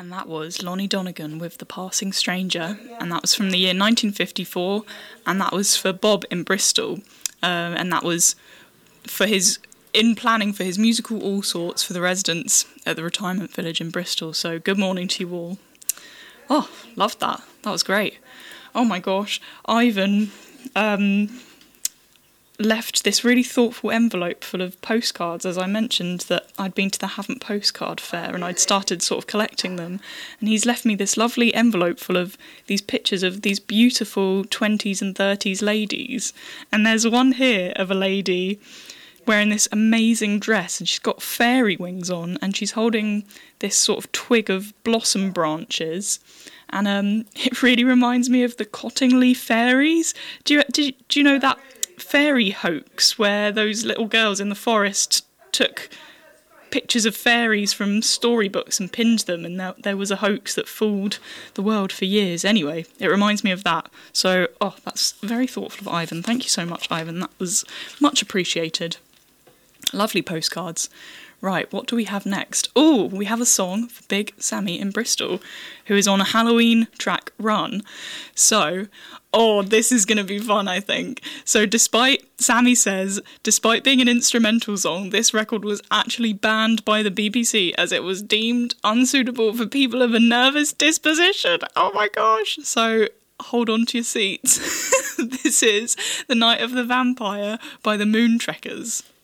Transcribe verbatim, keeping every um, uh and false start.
And that was Lonnie Donegan with The Passing Stranger, and that was from the year nineteen fifty-four, and that was for Bob in Bristol, um, and that was for his, in planning for his musical All Sorts for the residents at the retirement village in Bristol. So good morning to you all. Oh, loved that. That was great. Oh my gosh, Ivan um, left this really thoughtful envelope full of postcards, as I mentioned that I'd been to the Havant Postcard Fair and I'd started sort of collecting them, and he's left me this lovely envelope full of these pictures of these beautiful twenties and thirties ladies, and there's one here of a lady wearing this amazing dress, and she's got fairy wings on, and she's holding this sort of twig of blossom branches, and um, it really reminds me of the Cottingley fairies. Do you, do you, do you know that fairy hoax where those little girls in the forest took pictures of fairies from storybooks and pinned them, and there, there was a hoax that fooled the world for years? Anyway, it reminds me of that. So, oh, that's very thoughtful of Ivan. Thank you so much, Ivan. That was much appreciated. Lovely postcards. Right, what do we have next? Oh, we have a song for Big Sammy in Bristol, who is on a Halloween track run. So, oh, this is going to be fun, I think. So despite, Sammy says, despite being an instrumental song, this record was actually banned by the B B C as it was deemed unsuitable for people of a nervous disposition. Oh my gosh. So hold on to your seats. This is The Night of the Vampire by the Moontrekkers.